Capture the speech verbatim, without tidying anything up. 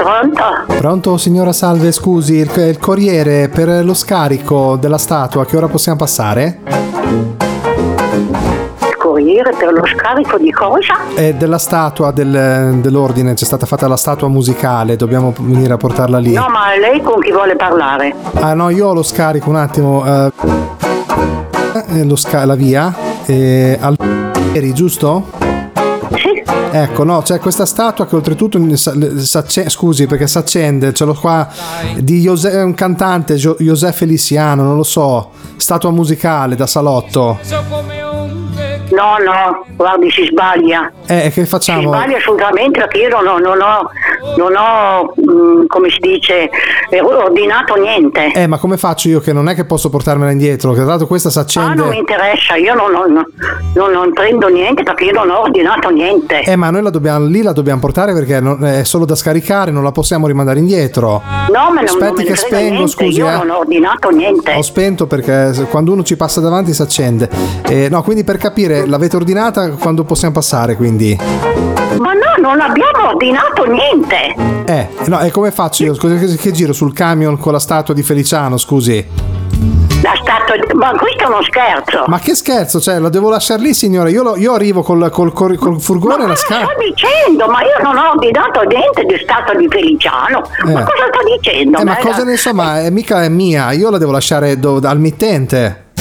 Pronto? Pronto signora, salve, scusi, il, il corriere per lo scarico della statua, che ora possiamo passare? Il corriere per lo scarico di cosa? È della statua del, dell'ordine, c'è stata fatta la statua musicale, dobbiamo venire a portarla lì. No, ma lei con chi vuole parlare? Ah no, io lo scarico un attimo, eh, lo sca- la via, eh, al giusto? Sì. Ecco, no, c'è questa statua che oltretutto scusi perché si accende, ce l'ho qua, di José, un cantante, José Feliciano, non lo so, statua musicale da salotto. No, no, guardi, si sbaglia. Eh, che facciamo? Si sbaglia assolutamente, perché io non ho, non ho, non ho mh, come si dice, ordinato niente. Eh, ma come faccio io che non è che posso portarmela indietro? Che tra l'altro questa si accende. Ah, non mi interessa, io non, non, non, non prendo niente perché io non ho ordinato niente. Eh, ma noi la dobbiamo, lì la dobbiamo portare perché non, è solo da scaricare, non la possiamo rimandare indietro. No, ma non, Aspetti non me che ne frega spengo, niente, scusi, io eh. non ho ordinato niente. Ho spento perché quando uno ci passa davanti si accende. Eh, no, quindi per capire, l'avete ordinata quando possiamo passare, quindi? Ma no, non abbiamo ordinato niente. Eh, no, e come faccio io? Scusi, che, che giro sul camion con la statua di Feliciano, scusi? La statua, ma questo è uno scherzo. Ma che scherzo, cioè, la devo lasciare lì, signore? Io, lo, io arrivo col, col, col, col furgone ma e la scarico. Ma cosa sto dicendo? Ma io non ho ordinato niente di statua di Feliciano. Eh. Ma cosa sto dicendo? Eh, ma cosa ne so, ma è, mica è mia, io la devo lasciare do, al mittente.